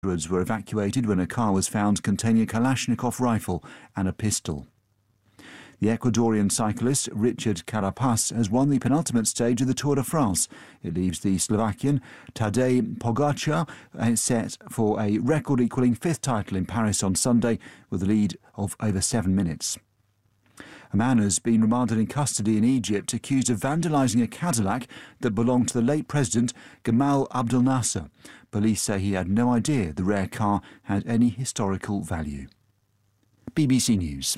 Hundreds were evacuated when a car was found containing a Kalashnikov rifle and a pistol. The Ecuadorian cyclist Richard Carapaz has won the penultimate stage of the Tour de France. It leaves the Slovakian Tadej Pogačar set for a record-equalling fifth title in Paris on Sunday with a lead of over 7 minutes. A man has been remanded in custody in Egypt accused of vandalising a Cadillac that belonged to the late President Gamal Abdel Nasser. Police say he had no idea the rare car had any historical value. BBC News.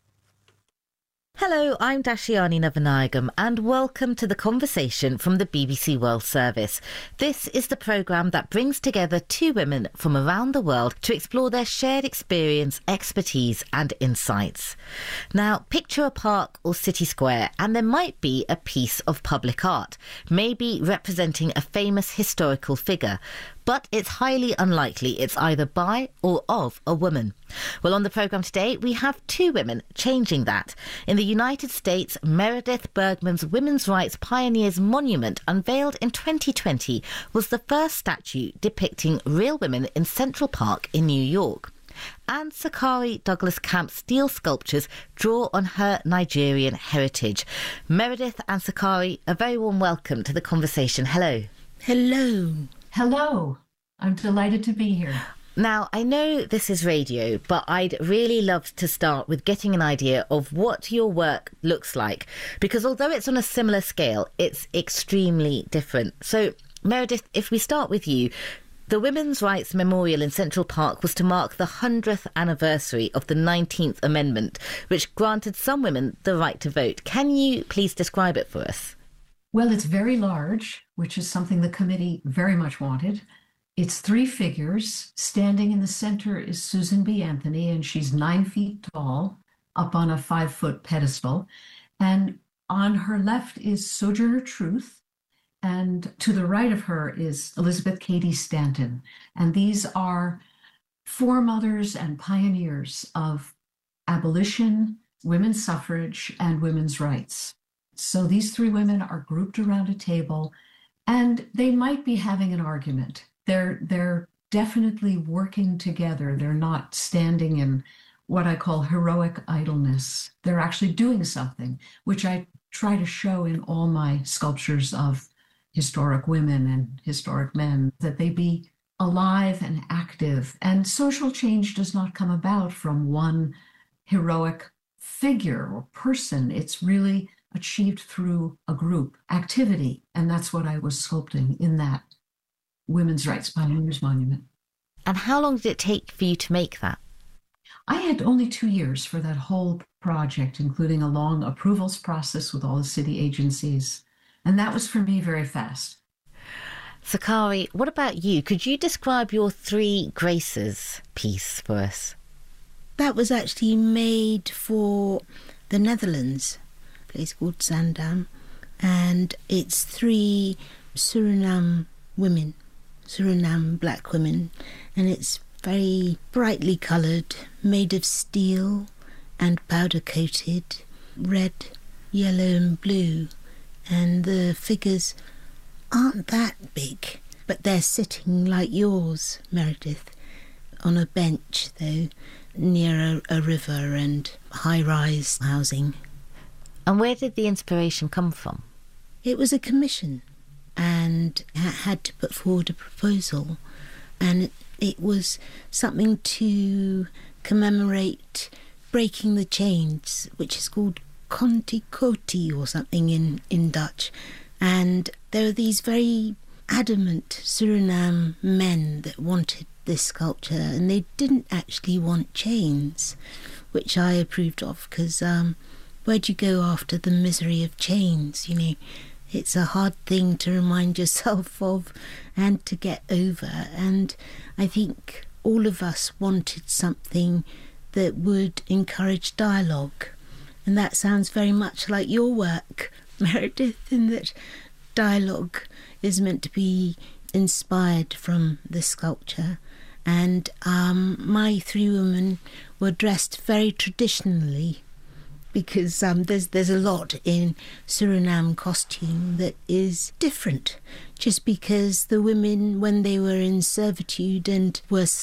Hello, I'm Dashiani Navanayagam and welcome to The Conversation from the BBC World Service. This is the programme that brings together two women from around the world to explore their shared experience, expertise and insights. Now, picture a park or city square and there might be a piece of public art, maybe representing a famous historical figure. But it's highly unlikely it's either by or of a woman. Well, on the programme today, we have two women changing that. In the United States, Meredith Bergman's Women's Rights Pioneers Monument, unveiled in 2020, was the first statue depicting real women in Central Park in New York. And Sakari Douglas Camp's steel sculptures draw on her Nigerian heritage. Meredith and Sakari, a very warm welcome to The Conversation. Hello. Hello. Hello. I'm delighted to be here. Now, I know this is radio, but I'd really love to start with getting an idea of what your work looks like, because although it's on a similar scale, it's extremely different. So, Meredith, if we start with you, the Women's Rights Memorial in Central Park was to mark the 100th anniversary of the 19th Amendment, which granted some women the right to vote. Can you please describe it for us? Well, it's very large, which is something the committee very much wanted. It's 3 figures. Standing in the center is Susan B. Anthony, and she's 9 feet tall, up on a 5-foot pedestal. And on her left is Sojourner Truth, and to the right of her is Elizabeth Cady Stanton. And these are foremothers and pioneers of abolition, women's suffrage, and women's rights. So these 3 women are grouped around a table, and they might be having an argument. They're definitely working together. They're not standing in what I call heroic idleness. They're actually doing something, which I try to show in all my sculptures of historic women and historic men, that they be alive and active. And social change does not come about from one heroic figure or person. It's really achieved through a group activity. And that's what I was sculpting in that Women's Rights Pioneers Monument. And how long did it take for you to make that? I had only 2 years for that whole project, including a long approvals process with all the city agencies. And that was for me very fast. Sakari, what about you? Could you describe your 3 Graces piece for us? That was actually made for the Netherlands, a place called Zaandam, and it's 3 Suriname women, Suriname black women, and it's very brightly coloured, made of steel and powder coated, red, yellow and blue, and the figures aren't that big, but they're sitting like yours, Meredith, on a bench though, near a river and high-rise housing. And where did the inspiration come from? It was a commission, and I had to put forward a proposal, and it was something to commemorate breaking the chains, which is called Conti Coty or something in Dutch. And there were these very adamant Suriname men that wanted this sculpture, and they didn't actually want chains, which I approved of, because where'd you go after the misery of chains? You know, it's a hard thing to remind yourself of and to get over. And I think all of us wanted something that would encourage dialogue. And that sounds very much like your work, Meredith, in that dialogue is meant to be inspired from the sculpture. And my 3 women were dressed very traditionally, because there's a lot in Suriname costume that is different, just because the women, when they were in servitude and were